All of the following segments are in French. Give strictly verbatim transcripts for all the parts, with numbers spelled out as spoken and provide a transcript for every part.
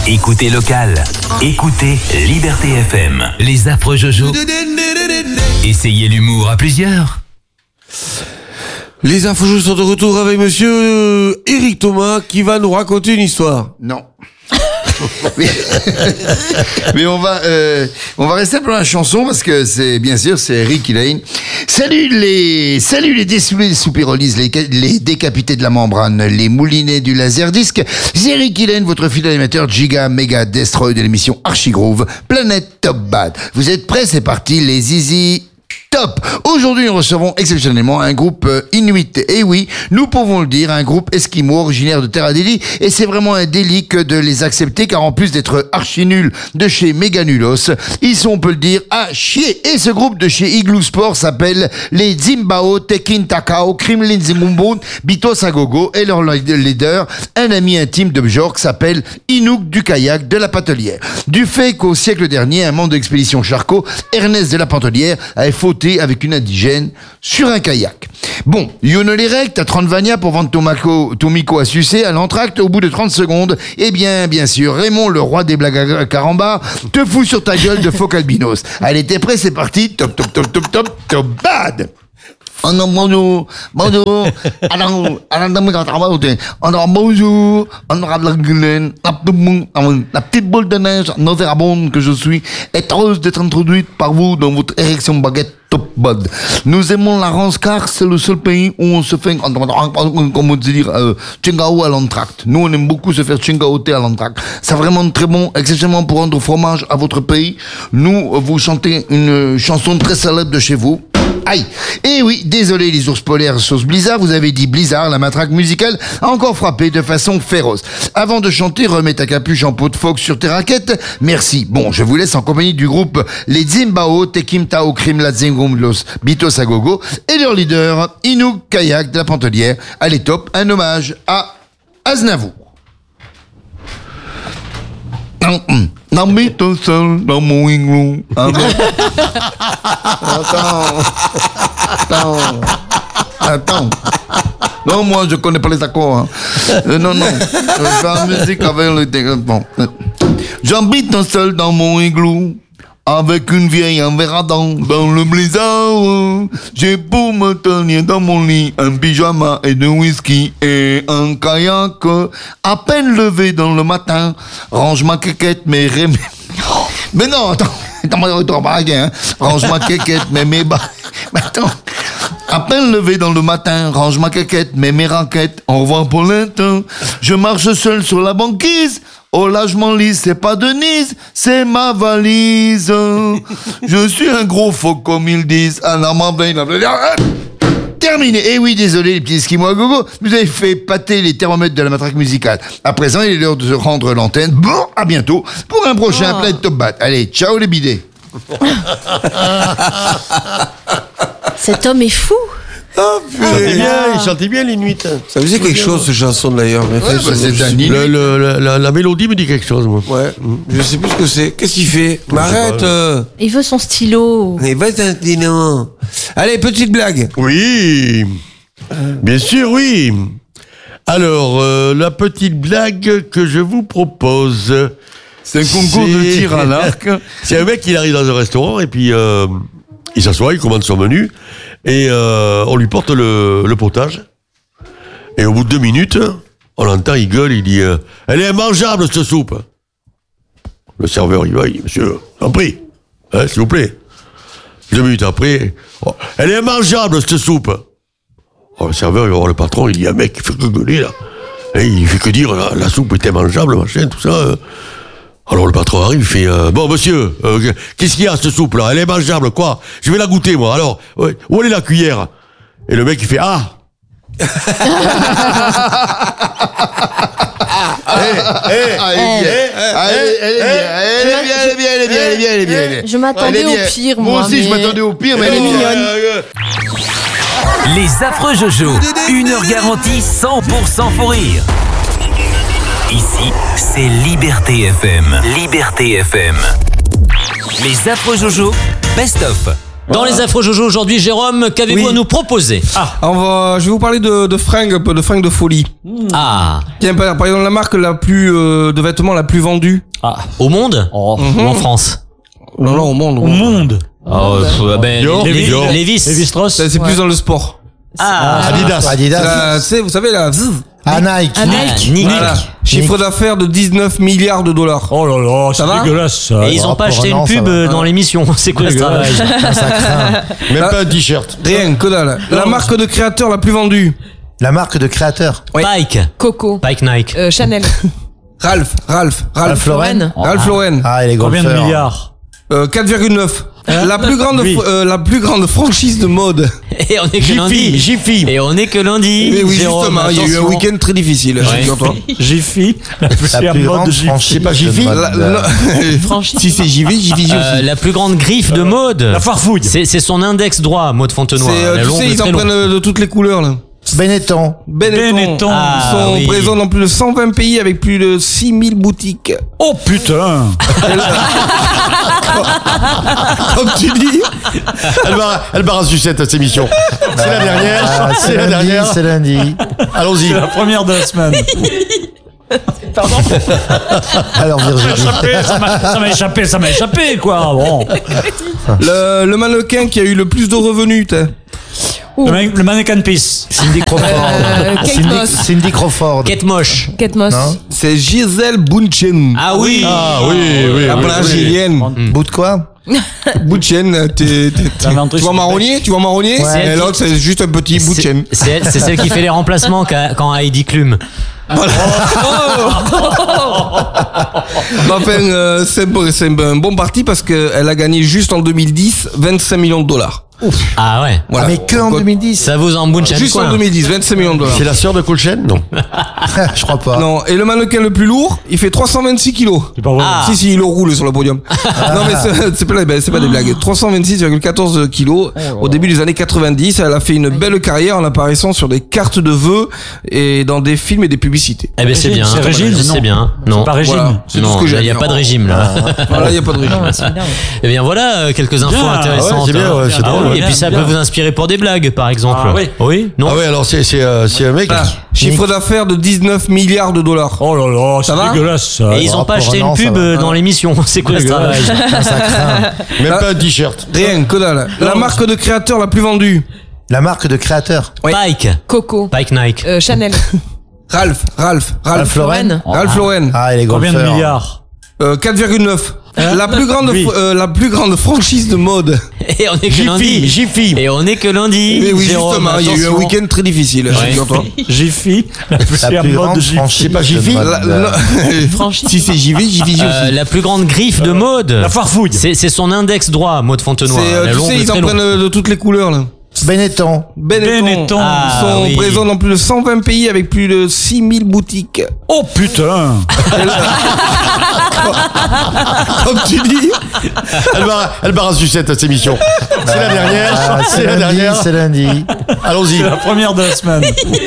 Écoutez local. Écoutez Liberté F M. Les affreux Jojo. Essayez l'humour à plusieurs. Les infos Jojo sont de retour avec monsieur Eric Thomas qui va nous raconter une histoire. Non. mais, mais on va euh, on va rester pour la chanson parce que c'est bien sûr c'est Eric Elaine. Salut les salut les dessoulés, soupirolises, les, les décapités de la membrane, les moulinets du laserdisc. C'est Eric Elaine, votre fidèle animateur Giga Mega Destroy de l'émission Archigroove Planète Top Bad. Vous êtes prêts? C'est parti les zizi. Top! Aujourd'hui, nous recevons exceptionnellement un groupe euh, Inuit. Et oui, nous pouvons le dire, un groupe esquimau originaire de Terre Adélie. Et c'est vraiment un délit que de les accepter, car en plus d'être archi nuls de chez Meganulos, ils sont, on peut le dire, à chier. Et ce groupe de chez Igloo Sport s'appelle les Zimbao Tekin Takao Kremlin Zimumbon Bitos Agogo. Et leur leader, un ami intime de Bjork, s'appelle Inouk du kayak de la Pantelière. Du fait qu'au siècle dernier, un membre de l'expédition Charcot, Ernest de la Pantelière, avait fauté avec une indigène sur un kayak. Bon, Yono les règles, t'as trente vania pour vendre ton, maco, ton mico à sucer à l'entracte au bout de trente secondes. Eh bien, bien sûr, Raymond, le roi des blagues à carambar, te fout sur ta gueule de phoque albinos. Allez, t'es prêt, c'est parti. Top, top, top, top, top, top, bad! Oh non, bonjour, bonjour, alors, alors, bonjour, la petite boule de neige nauséabonde que je suis est heureuse d'être introduite par vous dans votre érection baguette Top Bad. Nous aimons la France car c'est le seul pays où on se fait, comment dire, euh, chingao à l'entracte. Nous, on aime beaucoup se faire chingaoter à l'entracte. C'est vraiment très bon, exceptionnellement pour rendre fromage à votre pays. Nous, vous chantez une chanson très célèbre de chez vous. Aïe. Et oui, désolé les ours polaires sauce Blizzard, vous avez dit Blizzard, la matraque musicale a encore frappé de façon féroce. Avant de chanter, remets ta capuche en peau de phoque sur tes raquettes. Merci. Bon, je vous laisse en compagnie du groupe les Zimbao Tekim Tao Krim La Zingumlos Bitos Agogo et leur leader Inouk Kayak de la Pantelière. Allez top, un hommage à Aznavour. N'habite seul dans mon igloo. Attends. Attends. Attends. Non, moi, je connais pas les accords. Hein. Euh, non, non. Je fais la musique avec les... Bon. J'habite seul dans mon igloo. Avec une vieille en verre à dents dans le blizzard. J'ai pour me tenir dans mon lit un pyjama et de whisky et un kayak. À peine levé dans le matin, range ma quéquette, mes ré... Mais non, attends, attends, hein. Range ma quéquette, mais mes bas... Mais attends. À peine levé dans le matin, range ma quéquette, mets mes raquettes. Au revoir Paulette. Je marche seul sur la banquise. Oh là je m'enlise, c'est pas Denise, c'est ma valise. Je suis un gros phoque comme ils disent. Ah non, ma veille, terminé. Eh oui, désolé les petits esquimaux à gogo, vous avez fait pâter les thermomètres de la matraque musicale. À présent, il est l'heure de rendre l'antenne. Bon, à bientôt pour un prochain oh. Planète Top Bat. Allez, ciao les bidets. Cet homme est fou. Oh, il chantait bien, il chantait bien l'Inuit. Ça faisait quelque chose, cette chanson d'ailleurs. Ouais, bah, c'est un Inuit. Le, le, le, la, la mélodie me dit quelque chose, moi. Ouais, je sais plus ce que c'est. Qu'est-ce qu'il fait? Mais arrête. Euh... Il veut son stylo. Il veut son stylo. Allez, petite blague. Oui. Bien sûr, oui. Alors, euh, la petite blague que je vous propose. C'est un concours c'est... de tir à l'arc. C'est un mec qui arrive dans un restaurant et puis euh, il s'assoit, il commande son menu. Et euh, on lui porte le, le potage. Et au bout de deux minutes, on l'entend, il gueule, il dit euh, « Elle est immangeable, cette soupe !» Le serveur, il va, il dit « Monsieur, en prie, hein, s'il vous plaît. » Deux minutes après, oh, « Elle est immangeable, cette soupe !» oh, Le serveur, il va voir le patron, il dit « Un mec, il fait que gueuler, là. » Et il fait que dire la, « La soupe est immangeable, machin, tout ça. Euh. » Alors le patron arrive, il fait euh, « Bon, monsieur, euh, qu'est-ce qu'il y a, cette soupe-là? Elle est mangeable, quoi? Je vais la goûter, moi. Alors, ouais, où est la cuillère ?» Et le mec, il fait « Ah !» Je m'attendais au pire, moi. Moi aussi, mais... je m'attendais au pire, mais elle est mignonne. Les affreux Jojo, une heure garantie cent pour cent pour rire. Ici, c'est Liberté F M. Liberté F M. Les affreux Jojo, best of. Dans les affreux Jojo aujourd'hui, Jérôme, qu'avez-vous Oui. à nous proposer? Ah, on va, je vais vous parler de, de fringues, un peu de fringues de folie. Ah, Tiens, par, par exemple, la marque la plus euh, de vêtements la plus vendue. au monde Mhm. ou en France? Non, non, au monde. Au monde. Oh, euh, ben, Dior, Lévis. Dior. Lévis. Lévi Strauss. C'est c'est plus dans le sport. Ah, Adidas. Adidas. La- Tu sais, vous savez, la zzz, Ah, Nike. Ah, Nike. Nick. voilà. Chiffre d'affaires de dix-neuf milliards de dollars. Oh là là, Ça c'est va dégueulasse ça. Et ils ont Oh, pas pour acheté une Renan, ça pub va. euh, dans l'émission. C'est quoi ce travail? Ça craint. Même pas un t-shirt. Rien, que dalle. La marque de créateur la plus vendue. La marque de créateur. Oui. Pike. Coco. Pike Nike. Euh, Chanel. Ralph, Ralph, Ralph. Ralph Lauren. Ralph Lauren. Ah, et les Combien de golfeurs. milliards? Euh, quatre virgule neuf. La plus grande, Oui. euh, la plus grande franchise de mode. Et on est que lundi. Jiffy. Et on est que lundi. Eh oui, Jérôme, justement, il y a eu un attention. week-end très difficile. Ouais. figure-toi. Jiffy. La plus, La la plus mode grande de Jiffy. franchise. C'est pas Jiffy de mode. La- non. Franchise. Si c'est J V, J V aussi. Euh, la plus grande griffe de mode. La Farfouille. C'est c'est son index droit, Maud Fontenoy. C'est, euh, La tu longue, sais, ils très en longue. prennent euh, de toutes les couleurs, là. Benetton. Benetton. Benetton. Ah, Ils sont oui. présents dans plus de cent vingt pays avec plus de six mille boutiques. Oh putain. Comme tu dis. Elle va, elle barre à sucette cette émission. C'est la dernière. Ah, c'est c'est la lundi, dernière. c'est lundi. Allons-y. C'est la première de la semaine. Alors Virginie. Échappé, ça m'a ça m'a échappé, ça m'a échappé quoi. Bon. Le, le mannequin qui a eu le plus de revenus, t'as. Le, man- le mannequin Peace. Cindy Crawford. Euh, Kate Cindy, Moss. Cindy Crawford. Kate Moche. Kate Moss. Non. C'est Gisèle Bundchen. Ah oui. Ah oui, oui. La oui, brésilienne. Bout de quoi? Bundchen, t'es, t'es- Ça m'a entré tu vois sur le marronnier? Tu vois marronnier? Ouais. Et l'autre, c'est juste un petit C'est Bundchen. c'est elle, c'est celle qui fait les remplacements quand, quand Heidi Klum. Enfin, euh, c'est, bon- c'est un bon parti parce qu'elle a gagné juste en deux mille dix vingt-cinq millions de dollars. Ah ouais. Voilà. Ah, mais que en deux mille dix. Ça vous embouche Juste en deux mille dix, vingt-cinq millions de dollars. C'est la sœur de Colchen? Non. Je crois pas. Non, et le mannequin le plus lourd, il fait trois cent vingt-six kilos. C'est pas vrai. Ah. Si, si, il le roule sur le podium. Non, mais c'est, c'est pas, ben, c'est pas des blagues. trois cent vingt-six virgule quatorze kilos. Au début des années quatre-vingt-dix, elle a fait une belle carrière en apparaissant sur des cartes de vœux et dans des films et des publicités. Eh ben c'est Régine, bien. c'est Régine, C'est non. bien. Non. C'est pas Régine. Voilà. C'est tout Non, ce que j'ai à il n'y a dire. pas de régime là. Voilà, il n'y a pas de régime. Eh bien voilà euh, quelques infos Bien, intéressantes. ouais, c'est bien, hein. ouais, c'est Ah drôle, oui, ouais. et puis ça Bien, peut bien. vous inspirer pour des blagues par exemple. Ah oui. Oui. Non. Ah ouais, alors c'est c'est euh, c'est un mec. Voilà. Chiffre d'affaires de dix-neuf milliards de dollars. Oh là là, Ça va c'est dégueulasse ça. Et ils ont Oh, pas pour acheté une Renan, ça pub va. euh, dans l'émission. C'est quoi ce travail? Ah, ça craint. Même pas un t-shirt. Rien, que dalle. La marque de créateur la plus vendue. La marque de créateur. Oui. Pike. Coco. Pike Nike. Euh, Chanel. Ralph, Ralph, Ralph. Ralph Lauren. Ralph Lauren. Ah, et les Combien de golfeurs. milliards? Euh, quatre virgule neuf. La plus grande, Oui. euh, la plus grande franchise de mode. Et on est que Jiffy, lundi. Jiffy. Et on est que lundi. Mais oui, Jérôme, justement, il y a eu un attention. week-end très difficile. Ouais. figure-toi. Jiffy. La plus, La la plus mode grande de Jiffy. franchise. C'est pas Jiffy de mode. La- non. Franchise. Si c'est J V, J V Euh, aussi. la plus grande griffe de mode. La Farfouille. C'est c'est son index droit, Maud Fontenoy. C'est, euh, La tu longue, sais, ils en très longue. prennent euh, de toutes les couleurs, là. Benetton. Benetton. Benetton. Ah, Ils sont oui. présents dans plus de cent vingt pays avec plus de six mille boutiques. Oh putain. Comme tu dis. Elle barre, elle barre à sucette cette émission. C'est la dernière. Ah, c'est c'est la lundi, dernière. c'est lundi. Allons-y. C'est la première de la semaine.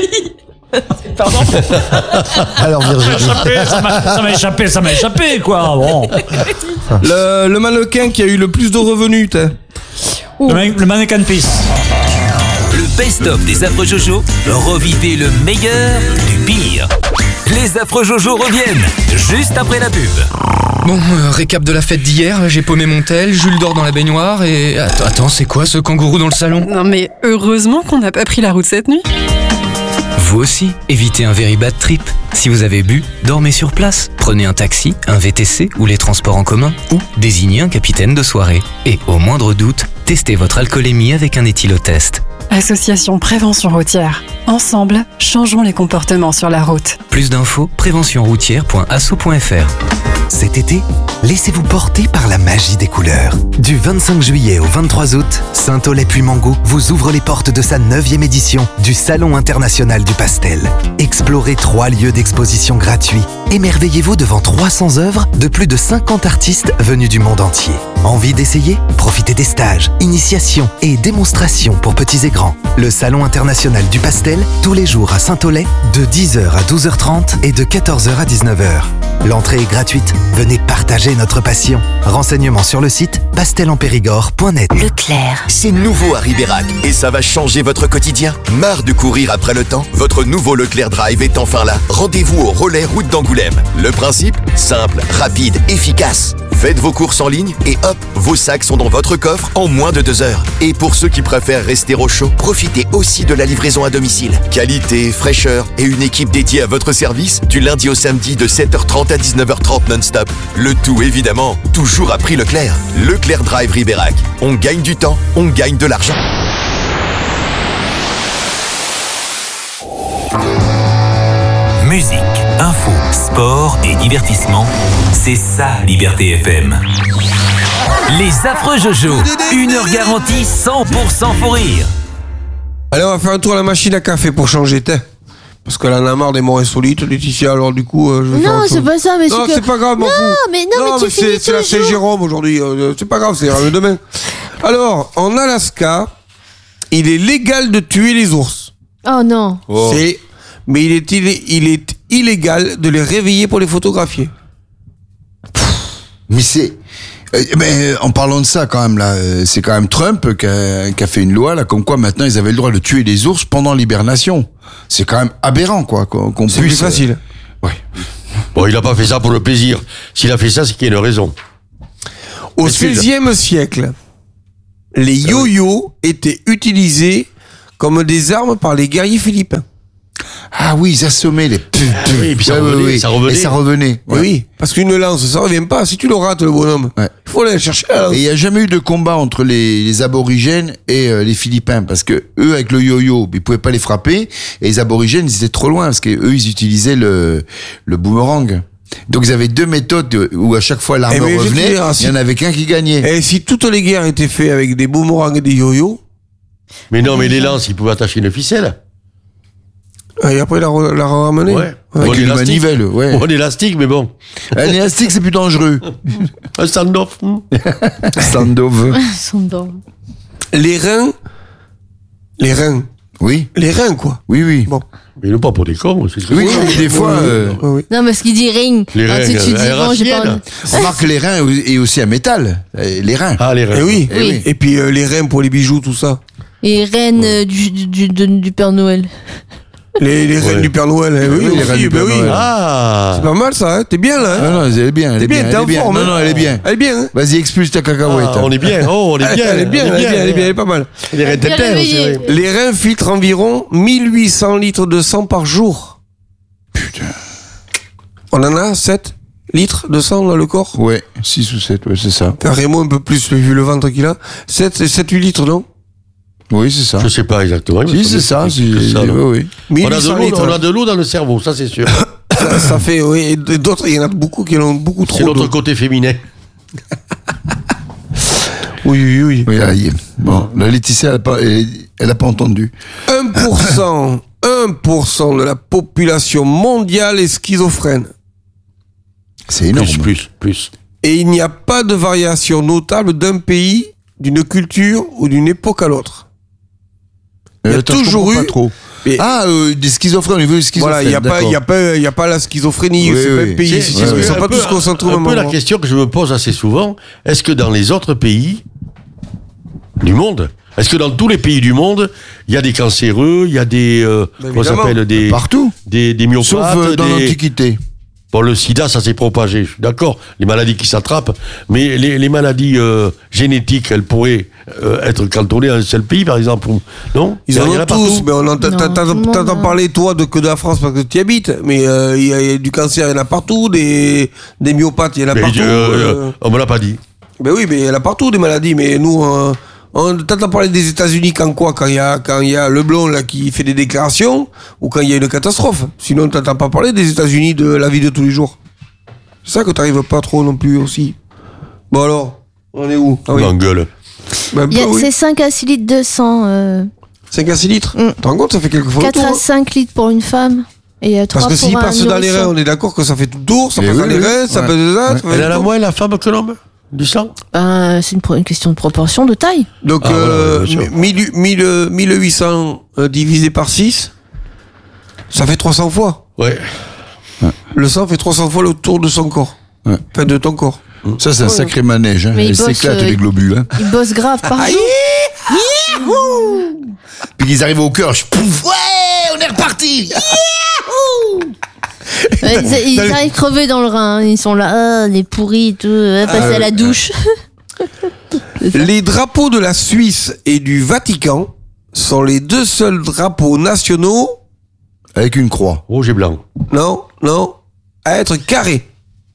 Alors Virginie. Échappé, ça m'a ça m'a échappé, ça m'a échappé quoi. Bon. Le, le mannequin qui a eu le plus de revenus, t'as. Le, man- le mannequin Peace. Le best-of des affreux Jojo, revivez le meilleur du pire. Les affreux Jojo reviennent juste après la pub. Bon, euh, récap de la fête d'hier, j'ai paumé mon tel, Jules dort dans la baignoire et... Attends, attends, c'est quoi ce kangourou dans le salon? Non mais heureusement qu'on n'a pas pris la route cette nuit. Vous aussi, évitez un very bad trip. Si vous avez bu, dormez sur place. Prenez un taxi, un V T C ou les transports en commun ou désignez un capitaine de soirée. Et au moindre doute, testez votre alcoolémie avec un éthylotest. Association Prévention Routière. Ensemble, changeons les comportements sur la route. Plus d'infos, prévention routière point asso point f r. Cet été, laissez-vous porter par la magie des couleurs. Du vingt-cinq juillet au vingt-trois août, Saint-Aulay-Puy-Mango vous ouvre les portes de sa neuvième édition du Salon international du pastel. Explorez trois lieux d'exposition gratuits. Émerveillez-vous devant trois cents œuvres de plus de cinquante artistes venus du monde entier. Envie d'essayer? Profitez des stages, initiations et démonstrations pour petits et grands. Le Salon international du pastel, tous les jours à Saint-Aulay, de dix heures à douze heures trente et de quatorze heures à dix-neuf heures. L'entrée est gratuite. Venez partager notre passion. Renseignements sur le site pastel en périgord point net. Leclerc. C'est nouveau à Ribérac et ça va changer votre quotidien. Marre de courir après le temps? Votre nouveau Leclerc Drive est enfin là. Rendez-vous au relais route d'Angoulême. Le principe? Simple, rapide, efficace. Faites vos courses en ligne et hop, vos sacs sont dans votre coffre en moins de deux heures. Et pour ceux qui préfèrent rester au chaud, profitez aussi de la livraison à domicile. Qualité, fraîcheur et une équipe dédiée à votre service du lundi au samedi de sept heures trente à dix-neuf heures trente non-stop. Le tout évidemment, toujours à prix Leclerc. Leclerc Drive Ribérac. On gagne du temps, on gagne de l'argent. Musique, info, sport et divertissement, c'est ça Liberté F M. Les affreux Jojo, une heure garantie cent pour cent fou rire. Allez, on va faire un tour à la machine à café pour changer, t'es. Parce qu'elle en a marre des morts insolites, Laetitia, alors du coup, euh, je vais faire Non, autre c'est chose. pas ça, mais Non, c'est c'est que... pas grave, m'en Non, fous. mais non, mais tu c'est, finis c'est la toujours. Saint-Jérôme aujourd'hui, euh, c'est pas grave, c'est le demain. Alors, en Alaska, il est légal de tuer les ours. Oh non. C'est... Mais il est, il, est, il est illégal de les réveiller pour les photographier. Mais c'est... euh, Mais en parlant de ça, quand même, là, euh, c'est quand même Trump qui a, qui a fait une loi, là, comme quoi maintenant ils avaient le droit de tuer les ours pendant l'hibernation. C'est quand même aberrant, quoi, qu'on, qu'on C'est puisse... plus facile. Euh, ouais. Bon, il a pas fait ça pour le plaisir. S'il a fait ça, c'est qu'il y a une raison. Au Excuse. seizième siècle, les yo-yo étaient utilisés comme des armes par les guerriers philippins. Ah oui, ils assommaient les... Oui, et puis ça Ouais, revenait, ouais, ouais. ça revenait. Et ça revenait. Oui, oui, parce qu'une lance, ça revient pas. Si tu le rates, le bonhomme, il Ouais. faut aller chercher la lance. Et il n'y a jamais eu de combat entre les, les aborigènes et euh, les Philippins, parce que eux, avec le yo-yo, ils pouvaient pas les frapper, et les aborigènes, ils étaient trop loin, parce que eux, ils utilisaient le, le boomerang. Donc ils avaient deux méthodes où à chaque fois l'arme Eh ben, je vais te revenait, dire, il y en avait qu'un qui gagnait. Et si toutes les guerres étaient faites avec des boomerangs et des yo-yo, Mais non, mais les lances, ils pouvaient attacher une ficelle. et après la, re- la ramener. Ouais. Avec Bon, une l'élastique. manivelle, ouais. Bon, l'élastique, mais bon. Un élastique, c'est plus dangereux. Un stand-off. hmm. Stand-off. Ils sont dedans. Les reins, les reins, Oui, les reins, quoi. oui, oui. Bon. Mais il n'est pas pour des cons, c'est Oui, mais des fois, euh, Oui, oui. Non, parce qu'il dit ring. Les Alors, reins, si tu dis euh, bon, j'ai pas Rachid. envie. remarque que les reins est aussi un métal. Euh, Les reins. Ah, les reins. Eh oui. Eh oui. Et puis euh, les reins pour les bijoux, tout ça. Et reine euh, du, du, du, de- du Père Noël. Les, les reines Ouais. du Père Noël. Eh oui, Oui, les aussi, reines du ben Père oui. Noël. Ah. C'est pas mal ça, hein. T'es bien là. Non, Hein. non, elle est bien, elle T'es est bien, bien. t'es Elle en est bien. forme. Non, hein. non, elle est bien. Elle est bien. Hein. Vas-y, expulse ta cacahuète. Ah, on est bien. Oh, on est bien. Elle est bien, on elle est bien, elle est bien, elle est pas mal. Les reins Bien tétins, réveillé. c'est vrai. Les reins filtrent environ mille huit cents litres de sang par jour. Putain. On en a sept litres de sang dans le corps. Ouais, six ou sept, ouais, c'est ça. T'as Raymond un peu plus vu le ventre qu'il a. sept, huit litres, non? Oui, c'est ça. Je sais pas exactement. il me Si, semble c'est ça. que c'est- c'est ça, c'est- non. oui, oui. On a, de mille huit cents l'eau, litres. on a de l'eau dans le cerveau, ça c'est sûr. Ça, ça fait, oui, et d'autres, il y en a beaucoup qui en ont beaucoup C'est trop notre d'eau. côté féminin. Oui, oui, oui. Oui, là, il est- bon, la Laetitia, elle a pas, elle, elle a pas entendu. un pour cent, un pour cent de la population mondiale est schizophrène. C'est énorme. Plus, plus, plus. Et il n'y a pas de variation notable d'un pays, d'une culture ou d'une époque à l'autre. Il y a Euh, attends, je toujours comprends eu- pas trop. Et- Ah, euh, des schizophrènes, au niveau des schizophrènes. Voilà, il n'y a pas, il y a pas, il y a pas la schizophrénie, Oui, c'est oui. pas un pays. C'est- si c'est tu veux, ils sont un pas peu- tous concentrés au un même peu la endroit. question que je me pose assez souvent, est-ce que dans les autres pays du monde, est-ce que dans tous les pays du monde, il y a des cancéreux, il y a des, euh, Ben, comment ça évidemment. s'appelle, des, Partout. des, des myopathes, Sauf euh, dans des- l'Antiquité. Bon, le sida, ça s'est propagé, je suis d'accord, les maladies qui s'attrapent, mais les, les maladies euh, génétiques, elles pourraient euh, être cantonnées à un seul pays, par exemple, ou- non? Ils Il y en en a ont tous, partout. mais on entend- Non, t'entends tout le monde, t'entends hein. parler, toi, de, que de la France parce que tu y habites, mais euh, il y, a- il y a du cancer, il y en a partout, des, des myopathes, il y en a Mais, partout. euh, euh. euh, on me l'a pas dit. Ben oui, mais il y en a partout des maladies, mais nous, euh, on t'entend parler des États-Unis quand quoi? Quand il y a, quand il y a le blond là qui fait des déclarations ou quand il y a une catastrophe. Sinon, t'entends pas parler des États-Unis de la vie de tous les jours. C'est ça que t'arrives pas trop non plus aussi. Bon alors, on est où? Ah oui. L'engueule. Ben, Il y a- bah oui. C'est cinq à six litres de sang. Euh, cinq à six litres. Mm. T'en rends compte, ça fait quelques fois le quatre tour, à hein. cinq litres pour une femme. Et euh, trois Parce que pour s'il un passe dans les nourrisson. reins, on est d'accord que ça fait tout tour, ça Eh passe oui, dans les oui. reins, ça Ouais. passe de là. Ouais. ça fait Elle a la tout. moins la femme que l'homme? Du sang? Ben, c'est une, pro- une question de proportion, de taille. Donc, Ah, voilà, euh, bien sûr. mille, mille, mille huit cents euh, divisé par six, ça fait trois cents fois. Ouais. Le sang fait trois cents fois le tour de son corps. Ouais. Enfin, de ton corps. Ça, c'est un Ouais. sacré manège. Hein. Mais il Ils bosse, s'éclatent, euh, les globules. Hein. Ils bossent grave par jour. Puis qu'ils arrivent au cœur, je pouf, ouais, on est reparti. Ouais, ils ils Dans les- arrivent crevés dans le rein. Ils sont là, ah, les pourris, tout, ah, passer à la douche. Les drapeaux de la Suisse et du Vatican sont les deux seuls drapeaux nationaux. Avec une croix. Rouge et blanc. Non, non, à être carrés.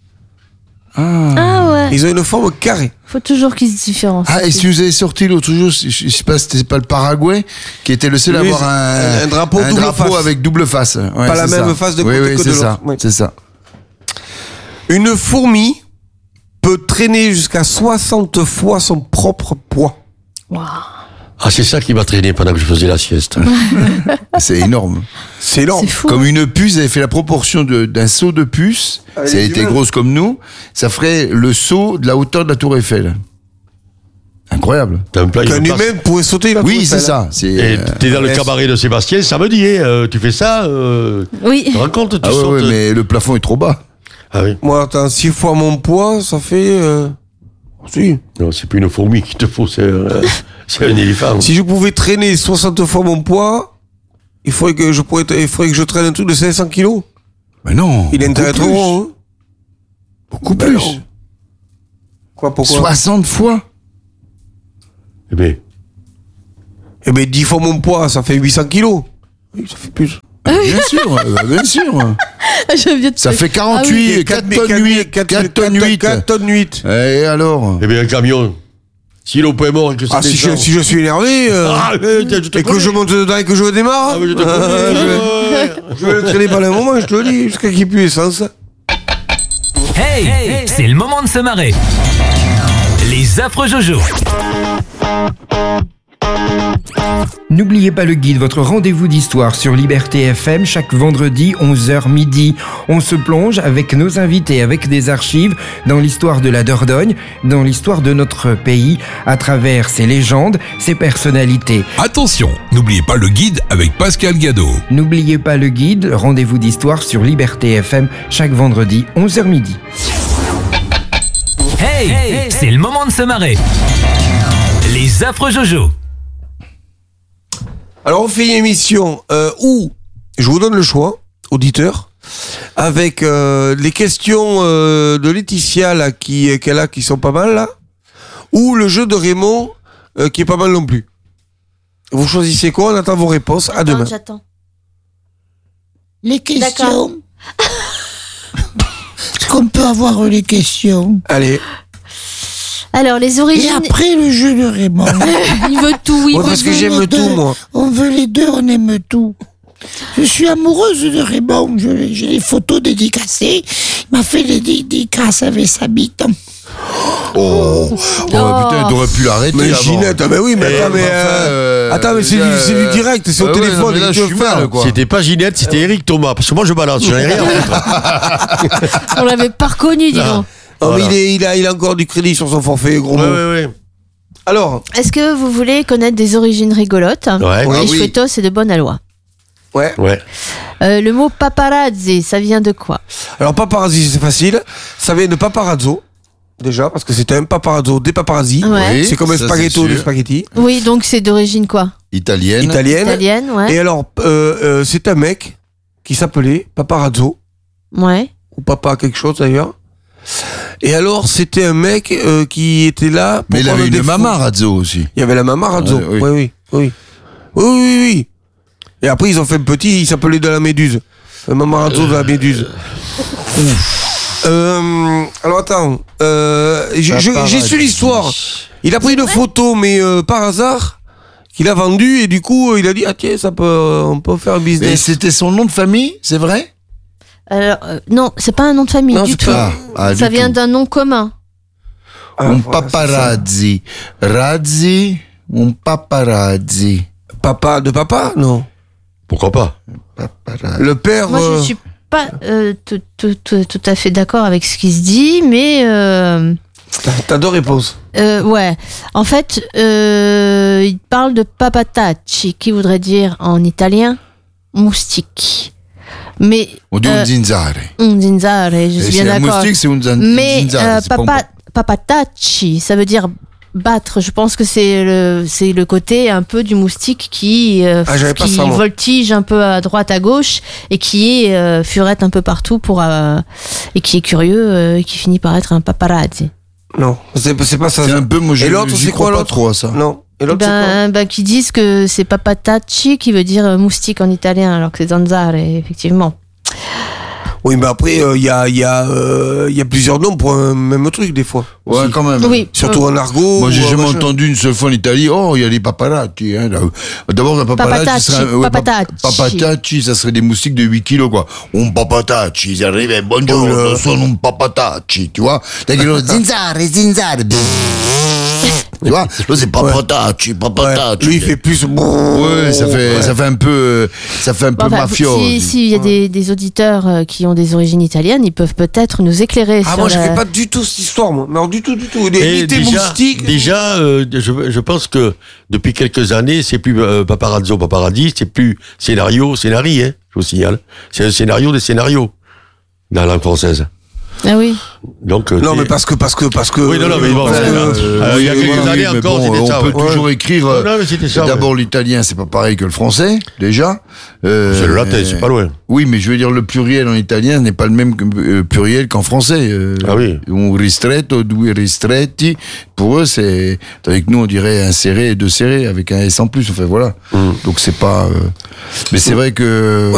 Ah ouais. Ils ont une forme carrée. Faut toujours qu'ils se différencient. Ah, et si vous avez sorti l'autre jour, je je sais pas si c'était pas le Paraguay, qui était le seul à Oui, avoir un, un drapeau double face. avec double face. Ouais, Pas la c'est même ça. face de oui, côté oui, que c'est de ça. l'autre. Oui. C'est ça. Une fourmi peut traîner jusqu'à soixante fois son propre poids. Ah, c'est ça qui m'a traîné pendant que je faisais la sieste. C'est énorme. C'est énorme. C'est fou. Comme une puce, elle fait la proportion de- d'un seau de puce. Allez, Si elle était dis-le. grosse comme nous, ça ferait le seau de la hauteur de la Tour Eiffel. Incroyable. T'as un plat, il Qu'un me passe. humain pouvait sauter la Oui, tour c'est Eiffel. ça. C'est, Et euh, t'es dans le yes. cabaret de Sébastien samedi, hein, euh, tu fais ça, euh, Oui. tu te rends compte, tu Ah ouais, sautes. ouais, mais le plafond est trop bas. Ah oui. Moi, attends, six fois mon poids, ça fait... euh, Si. Non, c'est plus une fourmi qu'il te faut, c'est euh, c'est un éléphant. Si je pouvais traîner soixante fois mon poids, il faudrait que je, pourrais, il faudrait que je traîne un truc de cinq cents kilos. Mais non. Il est beaucoup intérêt trop plus. gros, hein. Beaucoup Ben plus. non. Quoi, pourquoi soixante fois. Eh bien, Eh ben, dix fois mon poids, ça fait huit cents kilos. Oui, ça fait plus. Bien sûr, euh, bien sûr. Je viens de Ça te- fait quarante-huit, Ah oui, quatre quatre- tonnes huit, quatre- quatre tonnes quatre- huit. quatre tonnes huit. Et alors eh bien, un camion, s'il est au point mort et que c'est Ah, si je, si je suis énervé, euh, Ah, eh, tiens, je te et que connais. je monte dedans et que je démarre, Ah, mais je te euh, connais. je, vais, Ouais. je vais le traîner pendant un moment, je te le dis, jusqu'à qu'il n'y ait plus d'essence. Hey, c'est le moment de se marrer. Les affreux Jojo. N'oubliez pas le guide, votre rendez-vous d'histoire sur Liberté F M chaque vendredi onze heures midi. On se plonge avec nos invités, avec des archives dans l'histoire de la Dordogne, dans l'histoire de notre pays, à travers ses légendes, ses personnalités. Attention, n'oubliez pas le guide avec Pascal Gadot. N'oubliez pas le guide, rendez-vous d'histoire sur Liberté F M chaque vendredi onze heures midi. Hey, c'est le moment de se marrer. Les affreux Jojo. Alors on fait une émission euh, où je vous donne le choix, auditeur, avec euh, les questions euh, de Laetitia là, qui, qu'elle a qui sont pas mal là, ou le jeu de Raymond euh, qui est pas mal non plus. Vous choisissez quoi? On attend vos réponses. À demain. J'attends. Les questions. D'accord. Est-ce qu'on peut avoir les questions? Allez. Alors, les Et origines. après le jeu de Raymond. Il veut tout, il Ouais, veut parce que tout. j'aime les tout, deux. moi. On veut les deux, on aime tout. Je suis amoureuse de Raymond. Je- J'ai les photos dédicacées. Il m'a fait les dédicaces avec sa bite. Oh, oh, putain, t'aurais pu l'arrêter. Mais avant. Ginette, ah ben oui, mais Eh, attends, mais, enfin, euh, euh, attends, mais c'est déjà, du, c'est du direct, c'est au euh, ouais, téléphone. non, mais là, qu'est-ce je que suis tu veux mal, faire quoi. C'était pas Ginette, c'était Eric Thomas. Parce que moi, je balance, j'en ai rien à foutre. On l'avait pas reconnu, dis donc. Oh, mais Voilà. il, est, il, a, il a encore du crédit sur son forfait, gros Ouais, mot. ouais, ouais. Alors, Est-ce que vous voulez connaître des origines rigolotes? Ouais. Les Ah oui. chouettos, c'est de bonne aloi. ouais. Ouais. Euh, le mot paparazzi, ça vient de quoi? Alors, paparazzi, c'est facile. Ça vient de paparazzo. Déjà, parce que c'était un paparazzo, des paparazzi. Ouais. Oui, C'est comme un ça, spaghetto c'est de sûr. spaghetti. Oui, donc c'est d'origine quoi? Italienne. Italienne. Italienne, ouais. Et alors, euh, euh, c'est un mec qui s'appelait paparazzo. Ouais. Ou papa quelque chose d'ailleurs. Et alors, c'était un mec euh, qui était là pour Mais il prendre avait des une photos. maman Razzo aussi. Il y avait la maman Razzo. Ouais, oui. oui. Oui, oui. Oui, oui, oui, oui. Et après, ils ont fait un petit, il s'appelait de la Méduse. Le maman Razzo de la Méduse. Euh, alors attends, euh, j'ai- j'ai j'ai su l'histoire. Il a pris une photo, mais euh, par hasard, qu'il a vendu et du coup, il a dit ah tiens, ça peut, on peut faire un Et business. c'était son nom de famille, c'est vrai? Alors, euh, non, c'est pas un nom de famille Non, du c'est tout. pas- Ah, du ça vient tout. d'un nom commun. Un voilà, paparazzi. Razzi, un paparazzi. Papa de papa, non. Pourquoi pas? Paparazzi. Le père. Moi, je euh, suis pas euh, tout, tout, tout, tout à fait d'accord avec ce qui se dit, mais euh, T'as t'as deux réponses. euh, ouais. En fait, euh, il parle de papatacci, qui voudrait dire en italien moustique. Mais. On dit euh, un zinzare. Un zinzare, je Et suis c'est bien un d'accord. moustique, c'est un zin- Mais zinzare, euh, c'est pas papa, papatacci, ça veut dire battre. Je pense que c'est le, c'est le côté un peu du moustique qui, euh, Ah, j'avais pas qui ça, moi. voltige un peu à droite, à gauche et qui est euh, furette un peu partout pour, euh, et qui est curieux euh, et qui finit par être un paparazzi. Non, c'est c'est pas ça. C'est un peu, moi, je- Et l'autre, j'y c'est crois quoi pas l'autre trop à ça. Non. Et l'autre, Ben, ben, qui disent que c'est papatacci qui veut dire euh, moustique en italien alors que c'est zanzare, effectivement. c'est quoi Oui, mais après, il y, a, y, a, euh, y a plusieurs noms pour un même truc, des fois. Ouais, aussi. quand même. Oui. Surtout en argot. Moi, j'ai ou en jamais machin. entendu une seule fois en Italie, oh, il y a les paparazzi. Hein, là. D'abord, un paparazzi, Papatacci, ça serait, ouais, papatacci. papatacci, ça serait des moustiques de huit kilos, quoi. Un papatacci, ils arrivent, bonjour, Oh, là. sono un papatacci, tu vois. T'as que l'autre, zinzare, zinzare. Tu vois, là, c'est papatacci, papatacci. Lui, il fait plus. Ouais, ça fait, ça fait un peu, euh, ça fait un peu Bon, enfin, mafia. si s'il y a des, des auditeurs euh, qui ont des origines italiennes, ils peuvent peut-être nous éclairer Ah, sur moi, la... je fais pas du tout cette histoire, moi. Non, du tout, du tout. Les Et ni tes déjà, moustiques. déjà euh, je, je pense que depuis quelques années, c'est plus euh, paparazzo, paparazzi, c'est plus scénario, scénarii, hein, je vous signale. C'est un scénario des scénarios dans la langue française. Ah oui. Donc, euh, Non, c'est- mais parce que, parce que, parce que. Oui, non, non, mais bon, euh, c'est- euh, euh, il y a Oui, quelques oui, années mais encore, bon, c'était on ça. peut ouais. toujours écrire. Non, non, mais c'était ça, D'abord, ouais. l'italien, c'est pas pareil que le français, déjà. Euh, C'est le latin, c'est pas loin. Oui, mais je veux dire, le pluriel en italien n'est pas le même que, euh, pluriel qu'en français. Euh, Ah oui. Un ristretto, due ristretti. Pour eux, c'est. Avec nous, on dirait un serré et deux serrés avec un S en plus. Enfin, voilà. Mm. Donc, c'est pas. euh, Mais c'est vrai que.